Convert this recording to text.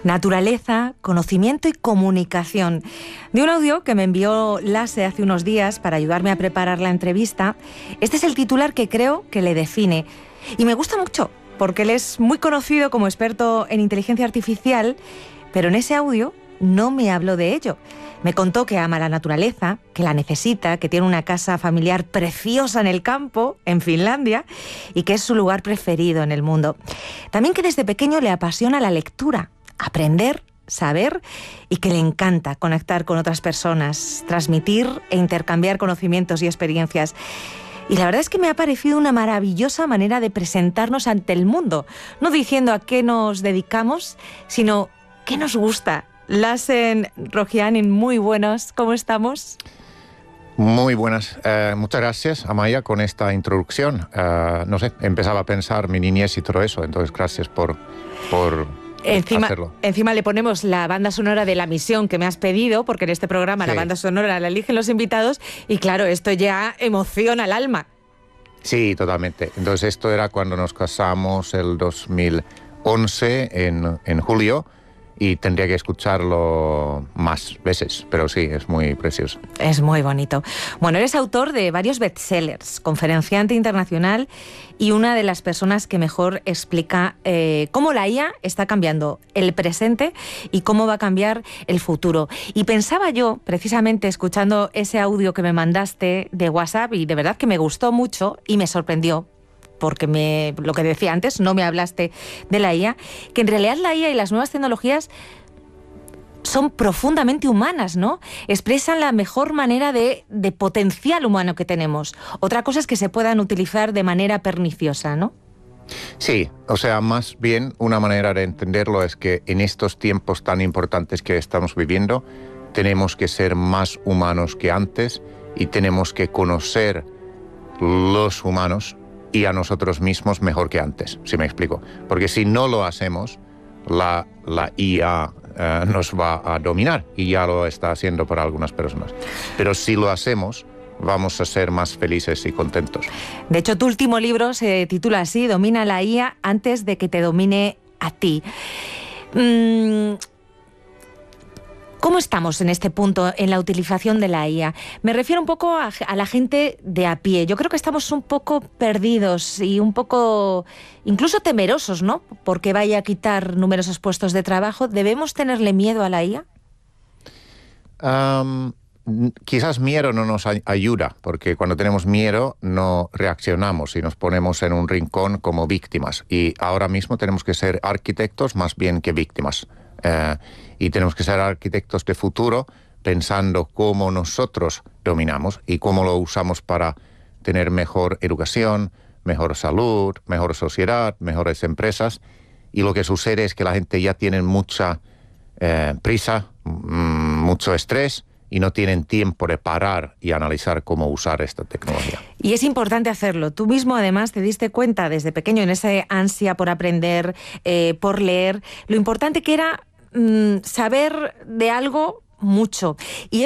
Naturaleza, conocimiento y comunicación. De un audio que me envió Lasse hace unos días para ayudarme a preparar la entrevista, este es el titular que creo que le define. Y me gusta mucho, porque él es muy conocido como experto en inteligencia artificial, pero en ese audio no me habló de ello. Me contó que ama la naturaleza, que la necesita, que tiene una casa familiar preciosa en el campo, en Finlandia, y que es su lugar preferido en el mundo. También que desde pequeño le apasiona la lectura, aprender, saber, y que le encanta conectar con otras personas, transmitir e intercambiar conocimientos y experiencias. Y la verdad es que me ha parecido una maravillosa manera de presentarnos ante el mundo, no diciendo a qué nos dedicamos, sino qué nos gusta. Lasse Rogianin, muy buenos, ¿cómo estamos? Muy buenas, muchas gracias, Amaya, con esta introducción. No sé, empezaba a pensar mi niñez y todo eso, entonces gracias por hacerlo. Encima le ponemos la banda sonora de La Misión que me has pedido, porque en este programa sí, la banda sonora la eligen los invitados, y claro, esto ya emociona al alma. Sí, totalmente. Entonces esto era cuando nos casamos el 2011, en julio, y tendría que escucharlo más veces, pero sí, es muy precioso. Es muy bonito. Bueno, eres autor de varios bestsellers, conferenciante internacional y una de las personas que mejor explica cómo la IA está cambiando el presente y cómo va a cambiar el futuro. Y pensaba yo, precisamente escuchando ese audio que me mandaste de WhatsApp, y de verdad que me gustó mucho y me sorprendió, porque lo que decía antes, no me hablaste de la IA, que en realidad la IA y las nuevas tecnologías son profundamente humanas, ¿no? Expresan la mejor manera de potencial humano que tenemos. Otra cosa es que se puedan utilizar de manera perniciosa, ¿no? Sí, o sea, más bien una manera de entenderlo es que en estos tiempos tan importantes que estamos viviendo, tenemos que ser más humanos que antes y tenemos que conocer los humanos y a nosotros mismos mejor que antes, si me explico. Porque si no lo hacemos, la IA nos va a dominar, y ya lo está haciendo para algunas personas. Pero si lo hacemos, vamos a ser más felices y contentos. De hecho, tu último libro se titula así: Domina la IA antes de que te domine a ti. ¿Cómo estamos en este punto en la utilización de la IA? Me refiero un poco a la gente de a pie. Yo creo que estamos un poco perdidos y un poco incluso temerosos, ¿no? Porque vaya a quitar numerosos puestos de trabajo. ¿Debemos tenerle miedo a la IA? Quizás miedo no nos ayuda, porque cuando tenemos miedo no reaccionamos y nos ponemos en un rincón como víctimas. Y ahora mismo tenemos que ser arquitectos más bien que víctimas. Y tenemos que ser arquitectos de futuro, pensando cómo nosotros dominamos y cómo lo usamos para tener mejor educación, mejor salud, mejor sociedad, mejores empresas. Y lo que sucede es que la gente ya tiene mucha prisa, mucho estrés, y no tienen tiempo de parar y analizar cómo usar esta tecnología. Y es importante hacerlo. Tú mismo, además, te diste cuenta desde pequeño, en esa ansia por aprender, por leer, lo importante que era saber de algo mucho. Y